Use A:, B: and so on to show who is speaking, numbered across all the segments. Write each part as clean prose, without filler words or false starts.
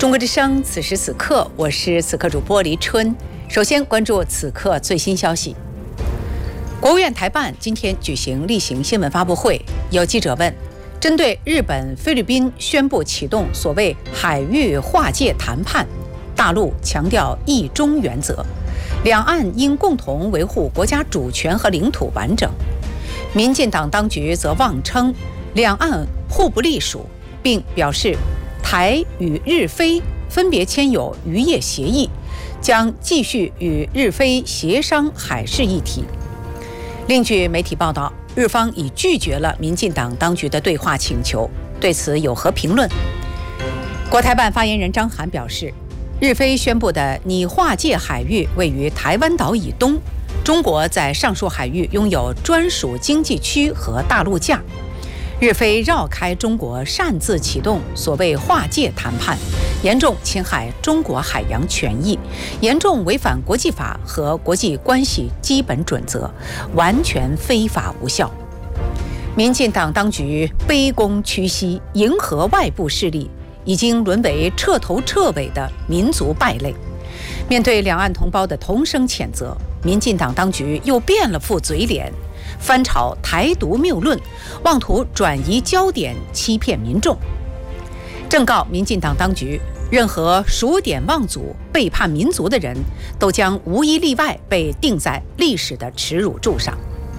A: 中国之声，此时此刻，我是此刻主播黎春。首先关注此刻最新消息。国务院台办今天举行例行新闻发布会，有记者问，针对日本、菲律宾宣布启动所谓海域划界谈判，大陆强调一中原则，两岸应共同维护国家主权和领土完整。民进党当局则妄称两岸互不隶属，并表示台与日菲分别签有渔业协议，将继续与日菲协商海事议题。另据媒体报道，日方已拒绝了民进党当局的对话请求，对此有何评论？国台办发言人张涵表示，日菲宣布的拟划界海域位于台湾岛以东，中国在上述海域拥有专属经济区和大陆架。日菲绕开中国，擅自启动所谓划界谈判，严重侵害中国海洋权益，严重违反国际法和国际关系基本准则，完全非法无效。民进党当局卑躬屈膝，迎合外部势力，已经沦为彻头彻尾的民族败类。面对两岸同胞的同声谴责，民进党当局又变了副嘴脸，翻炒台独谬论，妄图转移焦点，欺骗民众。正告民进党当局，任何数典忘祖、背叛民族的人，都将无一例外被钉在历史的耻辱柱上。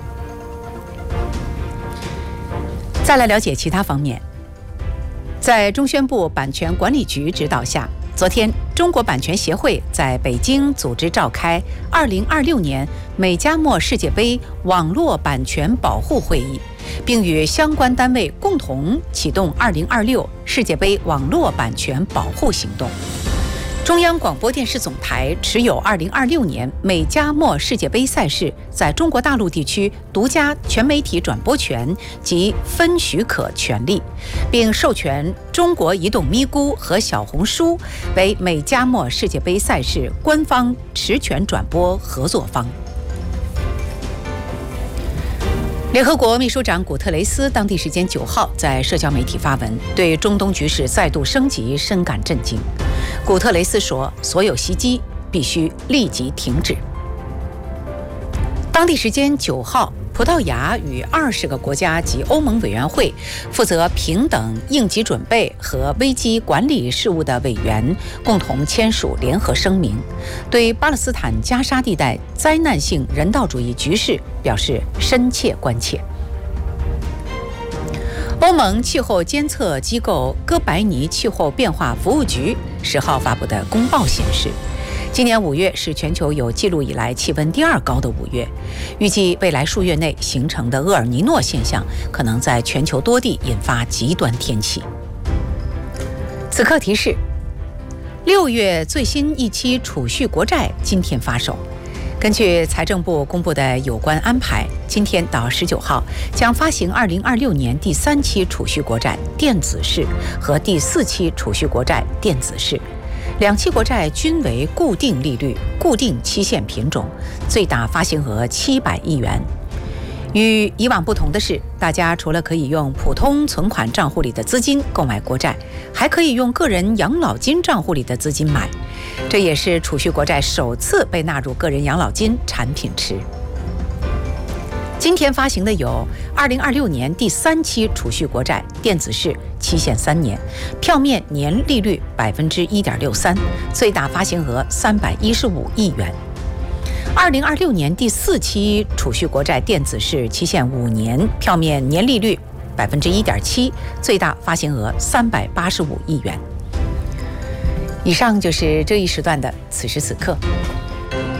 A: 再来了解其他方面，在中宣部版权管理局指导下，昨天，中国版权协会在北京组织召开2026年美加墨世界杯网络版权保护会议，并与相关单位共同启动2026世界杯网络版权保护行动。中央广播电视总台持有2026年美加墨世界杯赛事在中国大陆地区独家全媒体转播权及分许可权利，并授权中国移动咪咕和小红书为美加墨世界杯赛事官方持权转播合作方。联合国秘书长古特雷斯当地时间9号在社交媒体发文，对中东局势再度升级深感震惊。古特雷斯说，所有袭击必须立即停止。当地时间9号，葡萄牙与20个国家及欧盟委员会负责平等应急准备和危机管理事务的委员共同签署联合声明，对巴勒斯坦加沙地带灾难性人道主义局势表示深切关切。欧盟气候监测机构哥白尼气候变化服务局10号发布的公报显示，今年5月是全球有记录以来气温第2高的5月，预计未来数月内形成的厄尔尼诺现象可能在全球多地引发极端天气。此刻提示，6月最新一期储蓄国债今天发售。根据财政部公布的有关安排，今天到19号将发行2026年第3期储蓄国债电子式和第4期储蓄国债电子式。2期国债均为固定利率、固定期限品种，最大发行额700亿元。与以往不同的是，大家除了可以用普通存款账户里的资金购买国债，还可以用个人养老金账户里的资金买。这也是储蓄国债首次被纳入个人养老金产品池。今天发行的有2026年第3期储蓄国债电子式，期限3年，票面年利率1.63%，最大发行额315亿元。2026年第4期储蓄国债电子式，期限5年，票面年利率1.7%，最大发行额385亿元。以上就是这一时段的此时此刻。